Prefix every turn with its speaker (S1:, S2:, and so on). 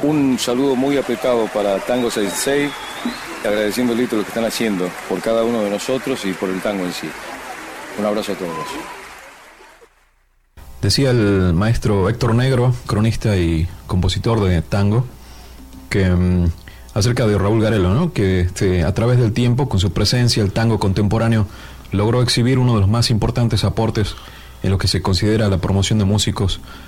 S1: Un saludo muy apretado para Tango 66, agradeciéndoles lo que están haciendo por cada uno de nosotros y por el tango en sí. Un abrazo a todos.
S2: Decía el maestro Héctor Negro, cronista y compositor de tango, que acerca de Raúl Garelo, ¿no? Que a través del tiempo, con su presencia, el tango contemporáneo logró exhibir uno de los más importantes aportes en lo que se considera la promoción de músicos